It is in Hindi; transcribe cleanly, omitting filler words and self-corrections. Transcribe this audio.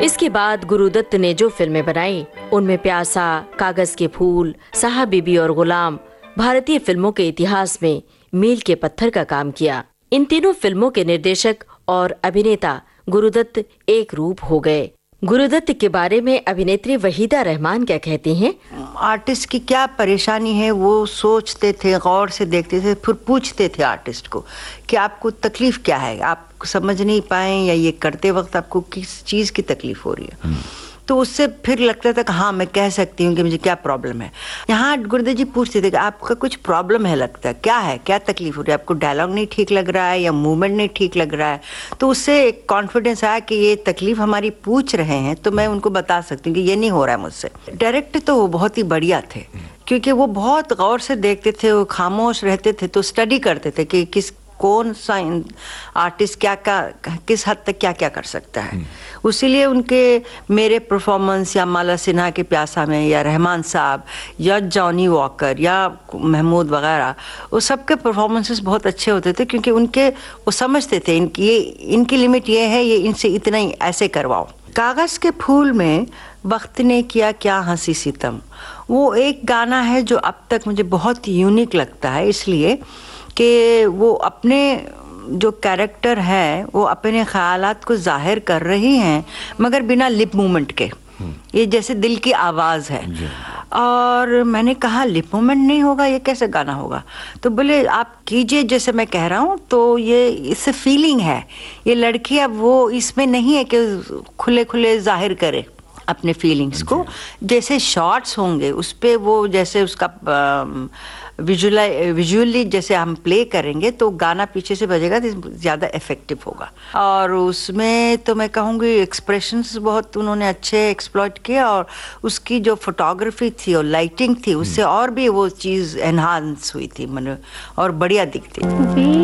इसके बाद गुरुदत्त ने जो फिल्में बनाई उनमें प्यासा, कागज के फूल, साहब बीबी और गुलाम भारतीय फिल्मों के इतिहास में मील के पत्थर का काम किया। इन तीनों फिल्मों के निर्देशक और अभिनेता गुरुदत्त एक रूप हो गए। गुरुदत्त के बारे में अभिनेत्री वहीदा रहमान क्या कहती हैं? आर्टिस्ट की क्या परेशानी है वो सोचते थे, गौर से देखते थे, फिर पूछते थे आर्टिस्ट को कि आपको तकलीफ क्या है, आप समझ नहीं पाए या ये करते वक्त आपको किस चीज़ की तकलीफ हो रही है। तो उससे फिर लगता था कि हाँ मैं कह सकती हूँ कि मुझे क्या प्रॉब्लम है। यहाँ गुरुदत्त जी पूछते थे कि आपका कुछ प्रॉब्लम है, लगता है क्या है, क्या तकलीफ हो रही है, आपको डायलॉग नहीं ठीक लग रहा है या मूवमेंट नहीं ठीक लग रहा है। तो उससे एक कॉन्फिडेंस आया कि ये तकलीफ हमारी पूछ रहे हैं तो मैं उनको बता सकती हूँ कि ये नहीं हो रहा है मुझसे। डायरेक्टर तो वो बहुत ही बढ़िया थे क्योंकि वो बहुत गौर से देखते थे, वो खामोश रहते थे तो स्टडी करते थे कि कौन सा आर्टिस्ट क्या किस हद तक क्या क्या कर सकता है। उसीलिए उनके मेरे परफॉर्मेंस या माला सिन्हा के प्यासा में या रहमान साहब या जॉनी वॉकर या महमूद वगैरह, वो सबके परफॉर्मेंसेस बहुत अच्छे होते थे क्योंकि वो समझते थे इनकी लिमिट ये है, ये इनसे इतना ही ऐसे करवाओ। कागज के फूल में वक्त ने किया क्या हंसी सितम, वो एक गाना है जो अब तक मुझे बहुत यूनिक लगता है, इसलिए कि वो अपने जो कैरेक्टर है वो अपने ख्यालात को जाहिर कर रही हैं मगर बिना लिप मूवमेंट के। ये जैसे दिल की आवाज़ है। और मैंने कहा लिप मूवमेंट नहीं होगा, ये कैसे गाना होगा? तो बोले आप कीजिए जैसे मैं कह रहा हूँ। तो ये इससे फीलिंग है, ये लड़की अब वो इसमें नहीं है कि खुले खुले जाहिर करे अपने फीलिंग्स को। जैसे शॉट्स होंगे उस पे वो जैसे उसका विजुअली जैसे हम प्ले करेंगे तो गाना पीछे से बजेगा तो ज़्यादा इफेक्टिव होगा। और उसमें तो मैं कहूँगी एक्सप्रेशंस बहुत उन्होंने अच्छे एक्सप्लॉइट किए और उसकी जो फोटोग्राफी थी और लाइटिंग थी उससे और भी वो चीज़ एनहांस हुई थी, मतलब और बढ़िया दिखती थी।